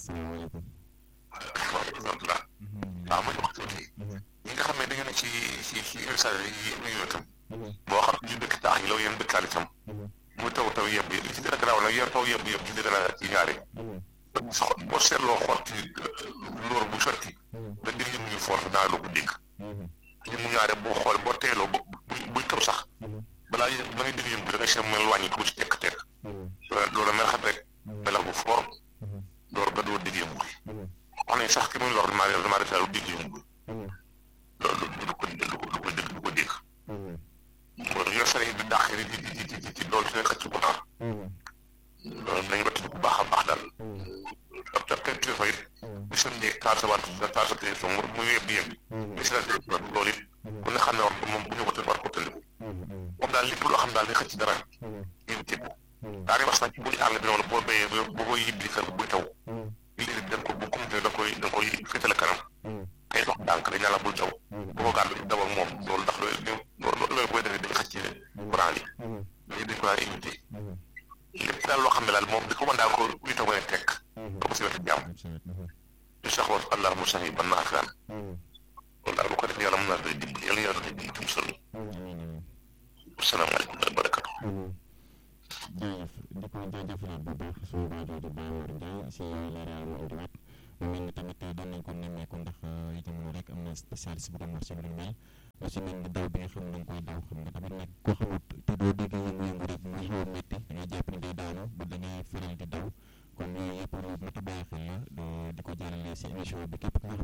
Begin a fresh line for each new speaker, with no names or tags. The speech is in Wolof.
salaamaaleykum.
alhamdulilah. waaw ma wax tuuti. ñi nga xam ne dañu ne ci message yi yëpp itam. boo xam ne ñu dëkk taax yi la yéen dëkkaale itam. muy taw yëpp li ci gën a garaaw nag yéen taw yëpp ci gën a ci ñaari. boo seetloo xool ci loor bu sotti. da di lim ñu force naa la ko dégg. li mu ñaare boo xool boo teeloo buy taw sax. balaa yéen ba ngay dégg yëngu da ngay seet mel wàññi ko bu ci tekk. loolu mel xam rek. melax bu fort. door ba doo dégg yëngu. wax nañ sax ki muy lor damaa def daal dégg yëngu. loolu du ko dégg. loolu yor sa di dàq di loolu ci nekk ci courant. loolu nañu wattu bu baax a baax daal. te téléphone it. bu seen njëkk taal sa téléphone mu yebbi. mais si la téléphone loolu it ku ne xam ne war ko moom bu ñu ko war ko tëndiku. moom daal lépp loo xam daal di xëcc ci dara. ngeen tegu. daa di wax nag bu àll bi noonu boo béyee boo koy yibbi kër buy taw. léegi da nga ko bu commencé da koy féetale kanam. kay dox dànk dañ la bul taw. boo ko gàddu daw ak moom loolu ndax loolu booy defee dañ xëcc courant yi. dañuy dañ ko daan imité. lépp daal loo xam ne daal moom di ko mën daal ko luy taw ngay tekk. da ko si wetu jàmm. ñu sax wax allahumma sahi ban naa fi loolu daal bu ko defee yàlla mën naa doy dimbali yàlla doy dimbali tam solo. asalaamaaleykum wa barakatu.
jërëjëf di ko jaajëfalaat bu baax suñu rajo di Baye Mor Ndiaye si leeral bu indiwaat mu mel ni tamit doon nañ ko nemmeeku ndax jamono rek am na spécialiste bu doon wax si lu mel lu si mel ni daw bi nga xam ne da nga koy daw xam nga tamit nag koo xamut te doo dégg yëngu-yëngu rek muy xaw a métti da ngay jàpp ne day daanu ba da ngay faral di daw kon yooyu yëpp lu mat a bàyyi xel la di ko jàllale si émission bi képp ki nga xam